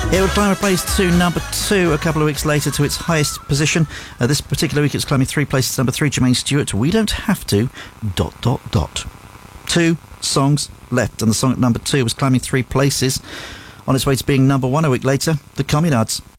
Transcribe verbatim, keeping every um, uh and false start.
It would climb a place to number two a couple of weeks later to its highest position. Uh, this particular week it's climbing three places to number three, Jermaine Stewart, We Don't Have To, dot, dot, dot. Two songs left, and the song at number two was climbing three places. On its way to being number one a week later, The Communards.